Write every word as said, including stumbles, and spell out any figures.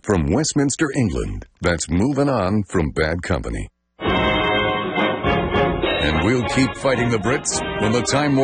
from Westminster, England, that's moving on from bad company. And we'll keep fighting the Brits when the Time